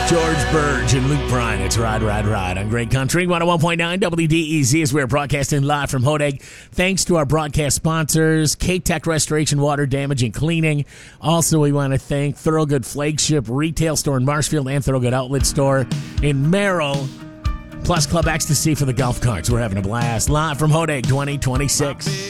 George Burge and Luke Bryan. It's Ride, Ride, Ride on Great Country 101.9 WDEZ as we're broadcasting live from Hodag. Thanks to our broadcast sponsors, K-Tech Restoration, Water Damage and Cleaning. Also, we want to thank Thorogood Flagship Retail Store in Marshfield and Thorogood Outlet Store in Merrill. Plus Club Ecstasy for the golf carts. We're having a blast. Live from Hodag 2026.